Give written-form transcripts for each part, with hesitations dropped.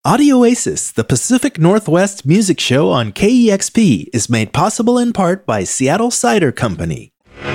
Audio Oasis, the Pacific Northwest music show on KEXP, is made possible in part by Seattle Cider Company.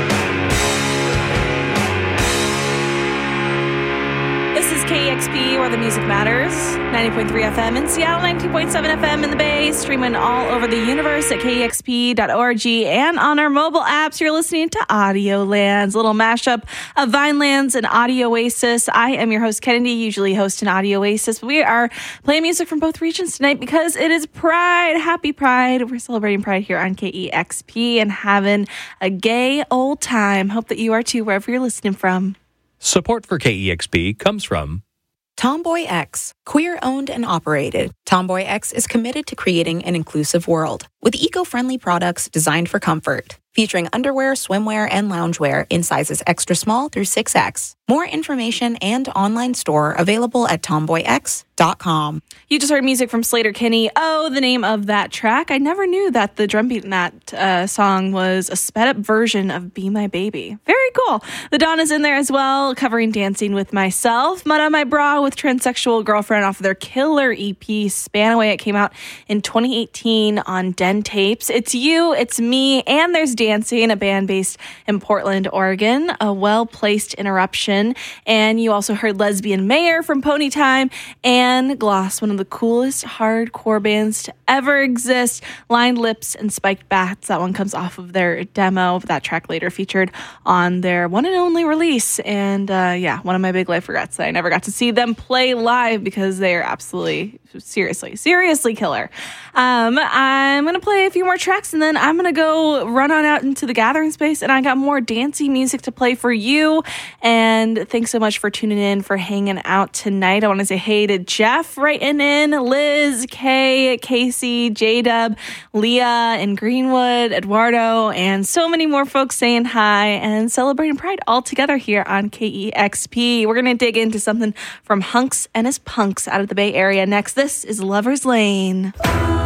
This is KEXP, where the music matters. 90.3 FM in Seattle, 90.7 FM in the Bay, streaming all over the universe at KEXP.org and on our mobile apps. You're listening to Audio Lands, a little mashup of Vinelands and Audio Oasis. I am your host, Kennedy, usually host an Audio Oasis. We are playing music from both regions tonight because it is Pride. Happy Pride. We're celebrating Pride here on KEXP and having a gay old time. Hope that you are too, wherever you're listening from. Support for KEXP comes from Tomboy X, queer-owned and operated. Tomboy X is committed to creating an inclusive world with eco-friendly products designed for comfort, featuring underwear, swimwear, and loungewear in sizes extra small through 6X. More information and online store available at tomboyx.com. You just heard music from Sleater-Kinney. Oh, the name of that track. I never knew that the drum beat in that song was a sped-up version of Be My Baby. Very cool. The Dawn is in there as well, covering Dancing With Myself. Mud on My Bra with Transsexual Girlfriend off of their killer EP, Span Away. It came out in 2018 on Den Tapes. It's You, It's Me, and there's Dancing, a band based in Portland, Oregon. A well-placed interruption. And you also heard Lesbian Mayor from Pony Time and Gloss, one of the coolest hardcore bands to ever exist. Lined Lips and Spiked Bats. That one comes off of their demo. That track later featured on their one and only release. And one of my big life regrets that I never got to see them play live because they are absolutely, seriously killer. I'm going to play a few more tracks and then I'm going to go run on out into the gathering space, and I got more dancey music to play for you. And thanks so much for tuning in, for hanging out tonight. I want to say hey to Jeff writing in, Liz, Kay, Casey, J-Dub, Leah in Greenwood, Eduardo, and so many more folks saying hi and celebrating Pride all together here on KEXP. We're going to dig into something from Hunks and his Punks out of the Bay Area next. This is Lover's Lane.